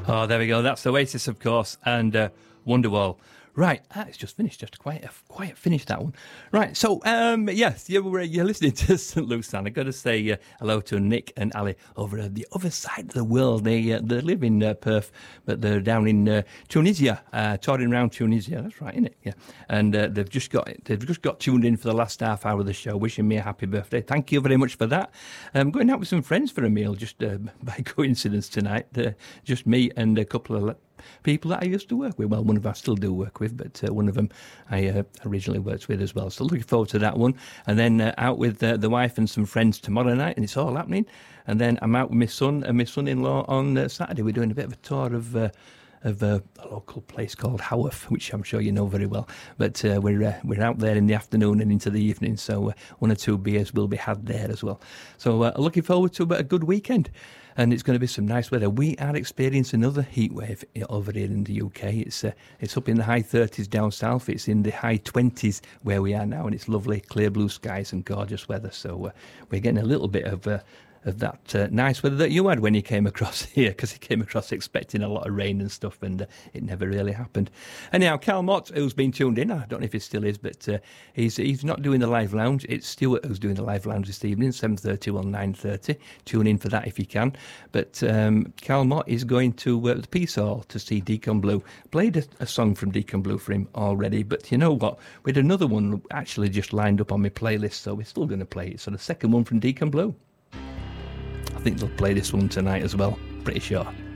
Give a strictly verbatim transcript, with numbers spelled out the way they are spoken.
Oh, there we go. That's Oasis, of course, and uh, Wonderwall. Right, ah, it's just finished. Just quite, quite finished that one. Right, so um, yes, you're, you're listening to Saint Luke's. I've got to say uh, hello to Nick and Ali over at the other side of the world. They uh, they live in uh, Perth, but they're down in uh, Tunisia, uh, touring around Tunisia. That's right, isn't it? Yeah, and uh, they've just got they've just got tuned in for the last half hour of the show, wishing me a happy birthday. Thank you very much for that. I'm going out with some friends for a meal, just uh, by coincidence tonight. Uh, just me and a couple of people that I used to work with. Well, one of them I still do work with, but uh, one of them I uh, originally worked with as well. So looking forward to that one. And then uh, out with uh, the wife and some friends tomorrow night, and it's all happening. And then I'm out with my son and my son-in-law on uh, Saturday. We're doing a bit of a tour of uh, of uh, a local place called Haworth, which I'm sure you know very well. But uh, we're uh, we're out there in the afternoon and into the evening, so uh, one or two beers will be had there as well. So uh, looking forward to a good weekend. And it's going to be some nice weather. We are experiencing another heat wave over here in the U K. It's uh, it's up in the high thirties down south. It's in the high twenties where we are now, and it's lovely, clear blue skies and gorgeous weather. So uh, we're getting a little bit of uh, of that uh, nice weather that you had when you came across here, because you came across expecting a lot of rain and stuff, and uh, it never really happened. Anyhow, Cal Mott, who's been tuned in, I don't know if he still is, but uh, he's he's not doing the live lounge. It's Stuart who's doing the live lounge this evening, seven thirty till nine thirty. Tune in for that if you can. But um, Cal Mott is going to uh, the Peace Hall to see Deacon Blue. Played a, a song from Deacon Blue for him already, but you know what? We had another one actually just lined up on my playlist, so we're still going to play it. So the second one from Deacon Blue. I think they'll play this one tonight as well, pretty sure.